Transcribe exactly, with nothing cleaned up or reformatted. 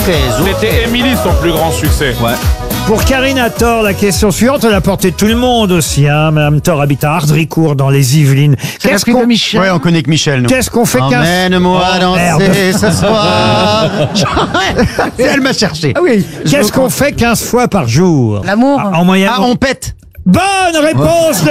C'était Émilie son plus grand succès. Ouais. Pour Karine Thor, la question suivante, elle a porté tout le monde aussi. Hein. Madame Thor habite à Ardricourt dans les Yvelines. Qu'est-ce qu'on Michel. Ouais, on connaît que Michel, nous. Qu'est-ce qu'on fait qu'un... Emmène-moi Oh, merde. danser ce soir. Elle m'a cherché. Ah oui. Qu'est-ce qu'on fait quinze fois par jour? L'amour. Ah, en moyenne. Ah, on pète. Bonne réponse de